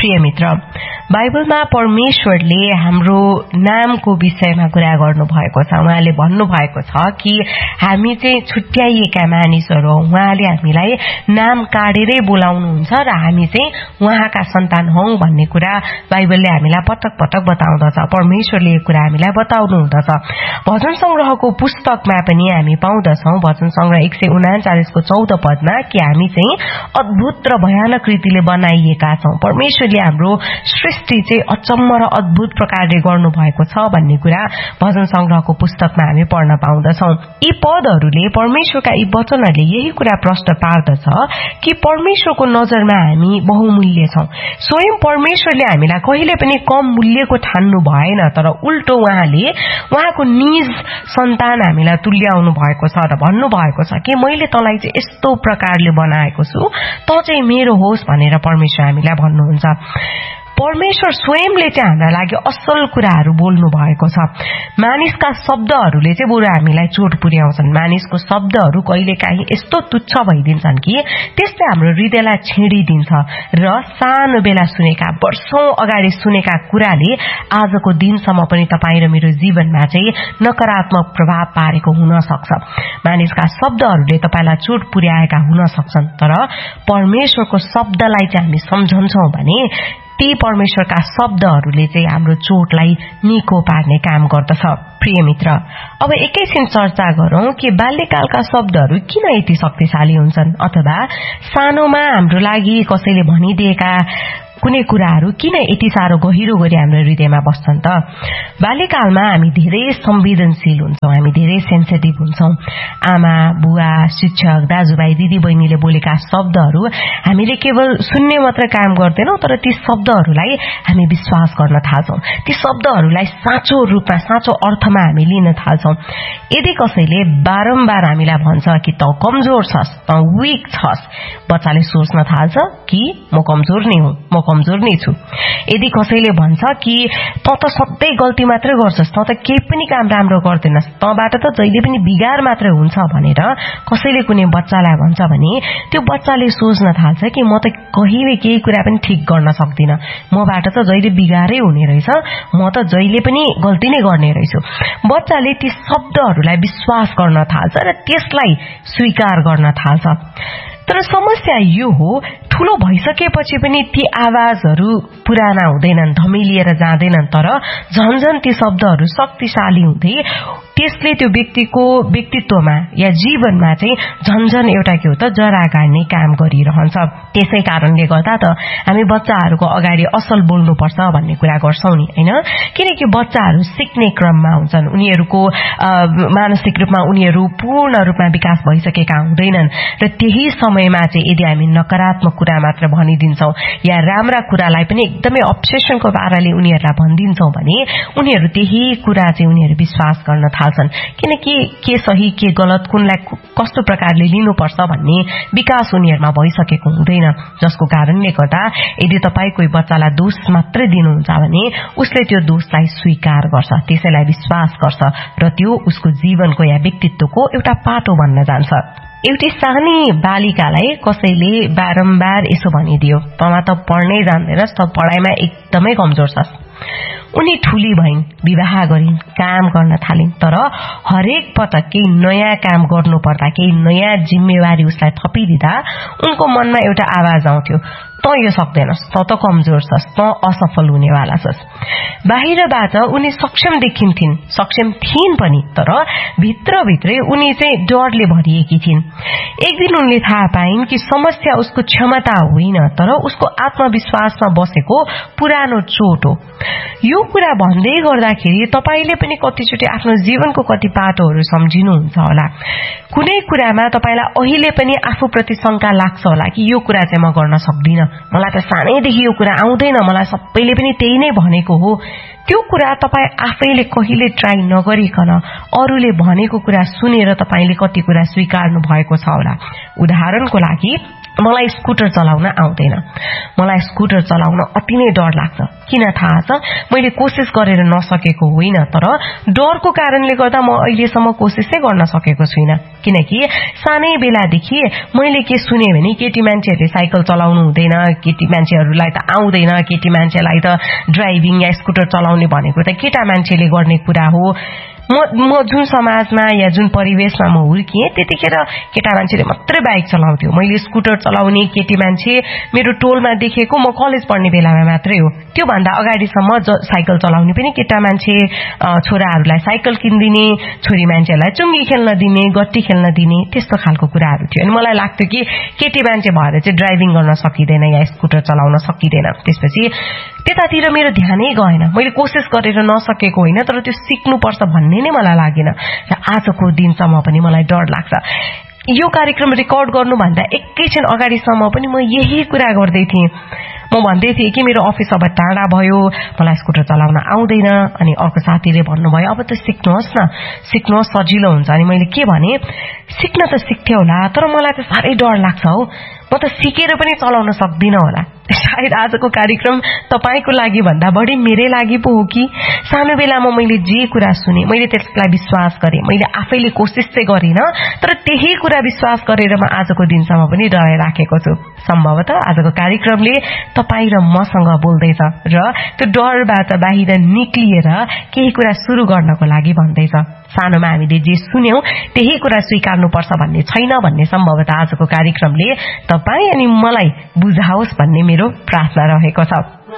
प्रिय मित्र, बाइबलमा परमेश्वरले हाम्रो नामको विषयमा कुरा गर्नु भएको छ। उहाँले भन्नु भएको छ कि हामी चाहिँ छुट्याइएका मानिसहरू हौ, उहाँले हामीलाई नाम काटेरै बोलाउनुहुन्छ र हामी चाहिँ उहाँका सन्तान हौ भन्ने कुरा बाइबलले हामीलाई पटक पटक बताउँदछ। परमेश्वरले यो कुरा हामीलाई बताउनु हुँदछ। भजन संग्रहको पुस्तकमा पनि हामी पाउँदछौं, भजन संग्रह 139 को 14 पदमा कि हामी चाहिँ अद्भुत र भयानक रीतिले बनाइएका छौं। परमेश्वरले हाम्रो सृष्टि चाहिँ अचम्म र अद्भुत प्रकारले गर्नु भएको छ भन्ने कुरा भजन संग्रहको पुस्तकमा हामी पढ्न पाउँदछौं। यी पदहरूले, परमेश्वरका यी वचनहरूले यही कुरा प्रष्ट पार्दछ कि परमेश्वरको नजरमा हामी बहुमूल्य छौं। स्वयं परमेश्वरले हामीलाई कहिले पनि कम मूल्यको ठान्नु भएन, तर उल्टो उहाँले उहाँको निज सन्तान हामीलाई तुल्याउनु भएको छ र भन्नु भएको छ कि मैले तँलाई चाहिँ यस्तो प्रकारले बनाएको छु, त चाहिँ मेरो होस् भनेर परमेश्वर हामीलाई भन्नुहुन्छ। परमेश्वर स्वयंले चाहिँ हाम्रा लागि असल कुराहरू बोल्नु भएको छ। मानिसका शब्दहरूले चाहिँ बरु हामीलाई चोट पुर्याउँछन्। मानिसको शब्दहरू कहिलेकाहीँ यस्तो तुच्छ भइदिन्छन् कि त्यसले हाम्रो हृदयलाई छेडिदिन्छ र सानो बेला सुनेका, वर्षौं अगाडि सुनेका कुराले आजको दिनसम्म पनि तपाईँ र मेरो जीवनमा चाहिँ नकारात्मक प्रभाव पारेको हुन सक्छ। मानिसका शब्दहरूले तपाईलाई चोट पुर्याएका हुन सक्छन्, तर परमेश्वरको शब्दलाई चाहिँ हामी सम्झन्छौं भने ती परमेश्वरका शब्दहरूले चाहिँ हाम्रो चोटलाई निको पार्ने काम गर्दछ। प्रिय मित्र, अब एकैछिन चर्चा गरौं कि बाल्यकालका शब्दहरू किन यति शक्तिशाली हुन्छन्, अथवा सानोमा हाम्रो लागि कसैले भनिदिएका कुनै कुराहरू किन यति साह्रो गहिरो गरी हाम्रो हृदयमा बस्छन् त। बाल्यकालमा हामी धेरै संवेदनशील हुन्छौं, हामी धेरै सेन्सिटिभ हुन्छौं। आमा, बुवा, शिक्षक, दाजुभाइ, दिदी बहिनीले बोलेका शब्दहरू हामीले केवल सुन्ने मात्र काम गर्दैनौं, तर ती शब्दहरूलाई हामी विश्वास गर्न थाल्छौं। ती शब्दहरूलाई साँचो रूपमा, साँचो अर्थमा हामी लिन थाल्छौं। यदि कसैले बारम्बार हामीलाई भन्छ कि तँ कमजोर छस्, तँ वीक छस्, बच्चाले सोच्न थाल्छ कि म कमजोर नै हुँ, म कमजोर नै छु। यदि कसैले भन्छ कि तँ त सधैँ गल्ती मात्रै गर्छस्, तँ त केही पनि काम राम्रो गर्दैनस्, तँबाट त जहिले पनि बिगार मात्रै हुन्छ भनेर कसैले कुनै बच्चालाई भन्छ भने त्यो बच्चाले सोच्न थाल्छ कि म त कहिले केही कुरा पनि ठिक गर्न सक्दिन, मबाट त जहिले बिगारै हुने रहेछ, म त जहिले पनि गल्ती नै गर्ने रहेछु। बच्चाले ती शब्दहरूलाई विश्वास गर्न थाल्छ र त्यसलाई स्वीकार गर्न थाल्छ। तर समस्या यो हो, ठूलो भइसकेपछि पनि ती आवाजहरू पुराना हुँदैनन्, धमिलिएर जाँदैनन्, तर झन्झन ती शब्दहरू शक्तिशाली हुँदै त्यसले त्यो व्यक्तिको व्यक्तित्वमा या जीवनमा चाहिँ झन्झन एउटा के हो त जरा गाड्ने काम गरिरहन्छ। त्यसै कारणले गर्दा त हामी बच्चाहरूको अगाडि असल बोल्नुपर्छ भन्ने कुरा गर्छौं नि, हैन? किनकि बच्चाहरू सिक्ने क्रममा हुन्छन्, उनीहरूको मानसिक रूपमा उनीहरू पूर्ण रूपमा विकास भइसकेका हुँदैनन् र त्यही समयमा चाहिँ यदि हामी नकारात्मक कुरा मात्र भनिदिन्छौं या राम्रा कुरालाई पनि एकदमै अब्सेसनको पाराले उनीहरूलाई भनिदिन्छौं भने उनीहरू त्यही कुरा चाहिँ उनीहरू विश्वास गर्न थाल्छन्। किनकि के सही के गलत, कुनलाई कस्तो प्रकारले लिनुपर्छ भन्ने विकास उनीहरूमा भइसकेको हुँदैन, जसको कारणले गर्दा यदि तपाई कोही बच्चालाई दोष मात्रै दिनुहुन्छ भने उसले त्यो दोषलाई स्वीकार गर्छ, त्यसैलाई विश्वास गर्छ र त्यो उसको जीवनको या व्यक्तित्वको एउटा पाटो बन्न जान्छ। एउटी सानी बालिकालाई कसैले बारम्बार यसो भनिदियो, तँमा त पढ्नै जान्दैनस्, त पढाइमा एकदमै कमजोर छस्। उनी ठूली भइन्, विवाह गरिन्, काम गर्न थालिन्, तर हरेक पटक केही नयाँ काम गर्नु पर्दा, केही नयाँ जिम्मेवारी उसलाई थपिदिँदा उनको मनमा एउटा आवाज आउँथ्यो, तँ यो सक्दैनस्, तँ त कमजोर छस्, तँ असफल हुनेवाला छस्। बाहिरबाट उनी सक्षम देखिन्थिन्, सक्षम थिइन् पनि, तर भित्रभित्रै उनी चाहिँ डरले भरिएकी थिइन्। एक दिन उनले थाहा पाइन् कि समस्या उसको क्षमता होइन, तर उसको आत्मविश्वासमा बसेको पुरानो चोट हो। यो कुरा भन्दै गर्दाखेरि तपाईले पनि कतिचोटि आफ्नो जीवनको कति पाटोहरू सम्झिनुहुन्छ होला। कुनै कुरामा तपाईलाई अहिले पनि आफूप्रति शंका लाग्छ होला कि यो कुरा चाहिँ म गर्न सक्दिन, मलाई त सानैदेखि यो कुरा आउँदैन, मलाई सबैले पनि त्यही नै भनेको हो। त्यो कुरा तपाई आफैले कहिले ट्राई नगरिकन अरूले भनेको कुरा सुनेर तपाईले कति कुरा स्वीकार्नु भएको छ होला। उदाहरणको लागि मलाई स्कुटर चलाउन आउँदैन, मलाई स्कुटर चलाउन अति नै डर लाग्छ। किन थाहा छ? मैले कोसिस गरेर नसकेको होइन, तर डरको कारणले गर्दा म अहिलेसम्म कोसिसै गर्न सकेको छुइनँ। किनकि सानै बेलादेखि मैले के सुने भने केटी मान्छेहरूले साइकल चलाउनु हुँदैन, केटी मान्छेहरूलाई त आउँदैन, केटी मान्छेलाई त ड्राइभिङ या स्कुटर चलाउने भनेको त केटा मान्छेले गर्ने कुरा हो। म जुन समाजमा या जुन परिवेशमा म हुर्किएँ त्यतिखेर केटा मान्छेले मात्रै बाइक चलाउँथ्यो। मैले स्कुटर चलाउने केटी मान्छे मेरो टोलमा देखेको म कलेज पढ्ने बेलामा मात्रै हो। त्यो भन्दा अगाडिसम्म साइकल चलाउने पनि केटा मान्छे, छोराहरूलाई साइकल किनिदिने, छोरी मान्छेहरूलाई चुङ्गी खेल्न दिने, गट्टी खेल्न दिने, त्यस्तो खालको कुराहरू थियो। अनि मलाई लाग्थ्यो कि केटी मान्छे भएर चाहिँ ड्राइभिङ गर्न सकिँदैन या स्कुटर चलाउन सकिँदैन। त्यसपछि त्यतातिर मेरो ध्यानै गएन। मैले कोसिस गरेर नसकेको होइन, तर त्यो सिक्नुपर्छ भन्ने नै मलाई लागेन। र आजको दिनसम्म पनि मलाई डर लाग्छ। यो कार्यक्रम रेकर्ड गर्नुभन्दा एकैछिन अगाडिसम्म पनि म यही कुरा गर्दै थिएँ। म भन्दै थिएँ कि मेरो अफिस अब टाढा भयो, मलाई स्कुटर चलाउन आउँदैन। अनि अर्को साथीले भन्नुभयो अब त सिक्नुहोस् न, सिक्नुहोस् सजिलो हुन्छ। अनि मैले के भने, सिक्न त सिक्थ्यो होला, तर मलाई त साह्रै डर लाग्छ हौ, म त सिकेर पनि चलाउन सक्दिनँ होला। सायद आजको कार्यक्रम तपाईको लागि भन्दा बढी मेरै लागि पो हो कि। सानो बेलामा मैले जे कुरा सुने मैले त्यसलाई विश्वास गरेँ। मैले आफैले कोसिस चाहिँ गरिनँ, तर त्यही कुरा विश्वास गरेर म आजको दिनसम्म पनि डराइ राखेको छु। सम्भवतः आजको कार्यक्रमले तपाईँ र मसँग बोल्दैछ र त्यो डरबाट बाहिर निक्लिएर केही कुरा सुरु गर्नको लागि भन्दैछ। सानोमा हामीले जे सुन्यौं त्यही कुरा स्वीकार्नुपर्छ भन्ने छैन भन्ने सम्भवतः आजको कार्यक्रमले तपाईँ अनि मलाई बुझाओस् भन्ने मेरो प्रार्थना रहेको छ।